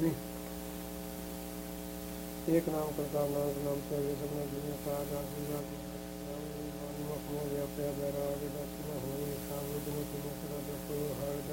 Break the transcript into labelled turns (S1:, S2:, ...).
S1: जी। एक नाम करता नानक नाम से सबने दुनिया का आशीर्वाद मुख मोह व्यापया बैराग दर्शन होई साबुद में तुम्हें सदा दसो हर